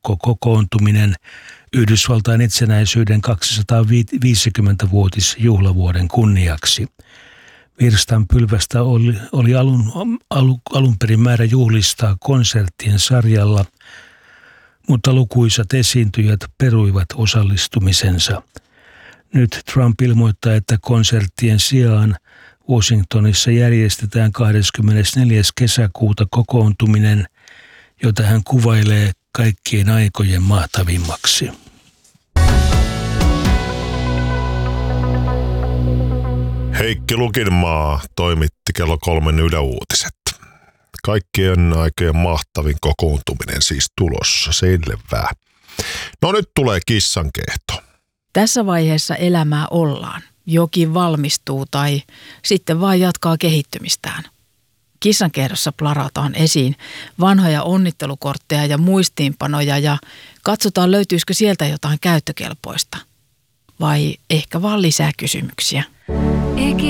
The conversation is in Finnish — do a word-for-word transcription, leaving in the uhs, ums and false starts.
joukkokokoontuminen Yhdysvaltain itsenäisyyden kaksisataaviisikymmentävuotisjuhlavuoden kunniaksi. Virstanpylvästä oli, oli alun, alu, alun perin määrä juhlistaa konserttien sarjalla, mutta lukuisat esiintyjät peruivat osallistumisensa. Nyt Trump ilmoittaa, että konserttien sijaan Washingtonissa järjestetään kahdeskymmenesneljäs kesäkuuta kokoontuminen, jota hän kuvailee kaikkien aikojen mahtavimmaksi. Heikki Lukinmaa toimitti kello kolmen yläuutiset. Kaikkien aikojen mahtavin kokoontuminen siis tulossa, selvää. No nyt tulee kissankehto. Tässä vaiheessa elämää ollaan. Jokin valmistuu tai sitten vaan jatkaa kehittymistään. Kissankehdossa plarataan esiin vanhoja onnittelukortteja ja muistiinpanoja ja katsotaan löytyisikö sieltä jotain käyttökelpoista. Vai ehkä vaan lisää kysymyksiä.